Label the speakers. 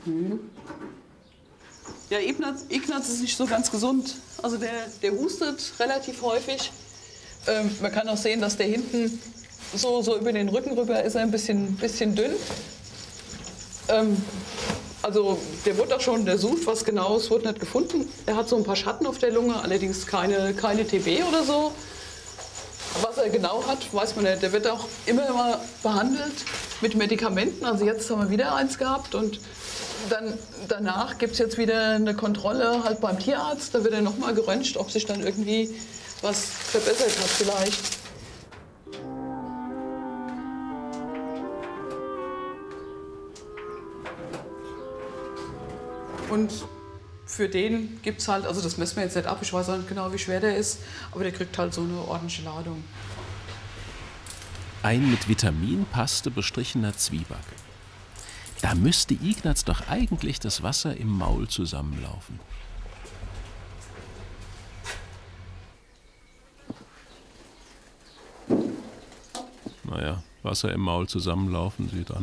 Speaker 1: Ja, Ignaz ist nicht so ganz gesund. Also der hustet relativ häufig. Man kann auch sehen, dass der hinten so über den Rücken rüber ist er ein bisschen dünn. Also der wurde auch schon untersucht, was genau ist, wurde nicht gefunden. Er hat so ein paar Schatten auf der Lunge, allerdings keine TB oder so. Was er genau hat, weiß man nicht. Der wird auch immer mal behandelt mit Medikamenten. Also jetzt haben wir wieder eins gehabt und dann danach gibt es jetzt wieder eine Kontrolle halt beim Tierarzt. Da wird er nochmal geröntgt, ob sich dann irgendwie was verbessert hat vielleicht. Und für den gibt es halt, also das messen wir jetzt nicht ab, ich weiß auch nicht genau, wie schwer der ist, aber der kriegt halt so eine ordentliche Ladung.
Speaker 2: Ein mit Vitaminpaste bestrichener Zwieback. Da müsste Ignaz doch eigentlich das Wasser im Maul zusammenlaufen. Naja, Wasser im Maul zusammenlaufen sieht an.